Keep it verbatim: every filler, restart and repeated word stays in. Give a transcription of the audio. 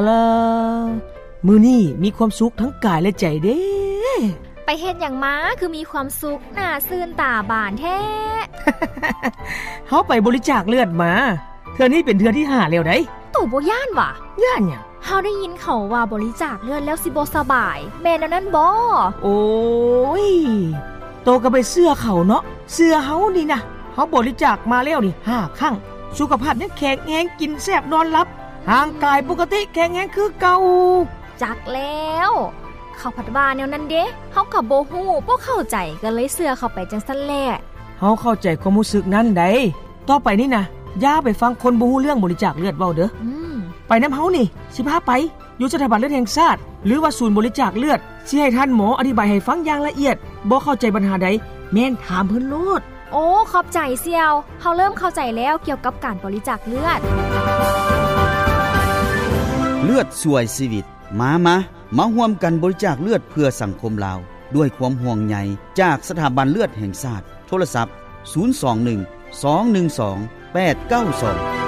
ล่ะมื้อนี้มีความสุขทั้งกายและใจเด้ไปเฮ็ดหยังมาคือมีความสุขหน้าซื่นตาบานแท้เฮาไปบริจาคเลือดมาเทื่อนี้เป็นเทื่อที่ห้าแล้วได้ตู่บ่ย่านว่ะย่านหยังเฮาได้ยินเขาว่าบริจาคเลือดแล้วสิบ่สบายแม่นนั้นบ่โอ้ยโตก็ไปเชื่อเขาเนาะเชื่อเฮานี่นะเฮาบริจาคมาแล้วนี่ห้าครั้งสุขภาพยังแข็งแรงกินแซ่บนอนหลับร่างกายปกติแข็งแรงคือเก่าจักแล้วเขาผัดว่าแนวนั้นเด้เฮาก็บ่ฮู้บ่เข้าใจก็เลยเชื่อเข้าไปจังซั่นแหละเฮาเข้าใจความรู้สึกนั้นได้ต่อไปนี่นะอย่าไปฟังคนบ่ฮู้เรื่องบริจาคเลือดเว้าเด้ออืมไปนำเฮานี่สิพาไปอยู่สถาบันเลือดแห่งชาติหรือว่าศูนย์บริจาคเลือดสิให้ท่านหมออธิบายให้ฟังอย่างละเอียดบ่เข้าใจปัญหาใดแม่นถามเพิ่นโลดโอ้ขอบใจเสี่ยวเฮาเริ่มเข้าใจแล้วเกี่ยวกับการบริจาคเลือดเลือดช่วยชีวิตมามามาร่วมกันบริจาคเลือดเพื่อสังคมลาวด้วยความห่วงใยจากสถาบันเลือดแห่งชาติโทรศัพท์ศูนย์ สอง หนึ่ง สอง หนึ่ง สอง แปด เก้า สอง